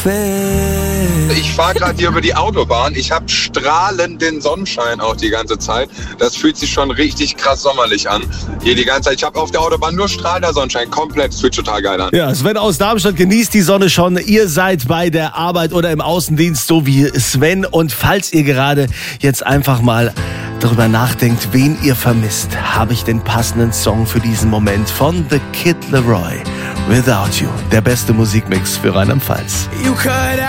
Ich fahre gerade hier über die Autobahn. Ich habe strahlenden Sonnenschein auch die ganze Zeit. Das fühlt sich schon richtig krass sommerlich an. Hier die ganze Zeit. Ich habe auf der Autobahn nur strahlender Sonnenschein. Komplett. Das fühlt total geil an. Ja, Sven aus Darmstadt genießt die Sonne schon. Ihr seid bei der Arbeit oder im Außendienst, so wie Sven. Und falls ihr gerade jetzt einfach mal darüber nachdenkt, wen ihr vermisst, habe ich den passenden Song für diesen Moment von The Kid Laroi. Without You. Der beste Musikmix für Rheinland-Pfalz. You could